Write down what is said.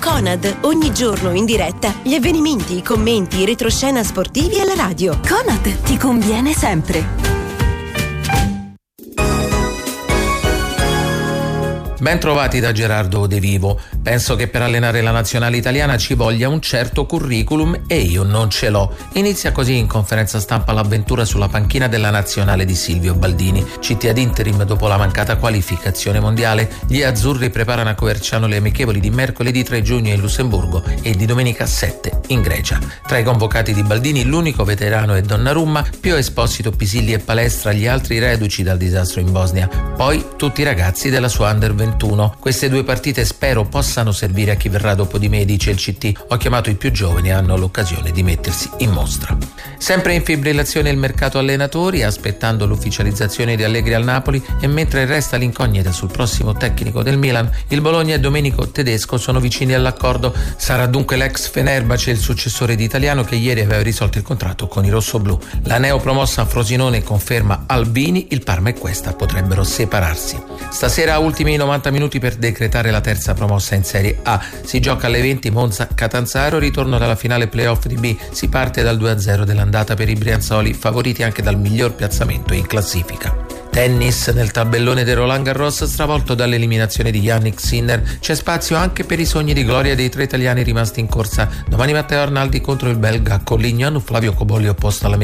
Conad, ogni giorno in diretta gli avvenimenti, i commenti, i retroscena sportivi alla radio. Conad ti conviene sempre. Ben trovati da Gerardo De Vivo. Penso che per allenare la nazionale italiana ci voglia un certo curriculum e io non ce l'ho. Inizia così in conferenza stampa l'avventura sulla panchina della nazionale di Silvio Baldini. CT ad interim dopo la mancata qualificazione mondiale. Gli azzurri preparano a Coverciano le amichevoli di mercoledì 3 giugno in Lussemburgo e di domenica 7 in Grecia. Tra i convocati di Baldini l'unico veterano è Donnarumma, Pio Esposito, Pisilli e Palestra, gli altri reduci dal disastro in Bosnia. Poi tutti i ragazzi della sua Under 21. Queste due partite spero possano servire a chi verrà dopo di me, dice il CT. Ho chiamato i più giovani e hanno l'occasione di mettersi in mostra. Sempre in fibrillazione il mercato allenatori, aspettando l'ufficializzazione di Allegri al Napoli, e mentre resta l'incognita sul prossimo tecnico del Milan, il Bologna e Domenico Tedesco sono vicini all'accordo. Sarà dunque l'ex Fenerbahce il successore di Italiano, che ieri aveva risolto il contratto con i rossoblù. La neopromossa Frosinone conferma Albini, il Parma e Questa potrebbero separarsi. Stasera ultimi 90 minuti per decretare la terza promossa in Serie A. Si gioca alle 20 Monza-Catanzaro, ritorno dalla finale playoff di B. Si parte dal 2-0 dell'andata per i brianzoli, favoriti anche dal miglior piazzamento in classifica. Tennis, nel tabellone del Roland Garros stravolto dall'eliminazione di Yannick Sinner c'è spazio anche per i sogni di gloria dei tre italiani rimasti in corsa. Domani Matteo Arnaldi contro il belga Collignon, Flavio Cobolli opposto alla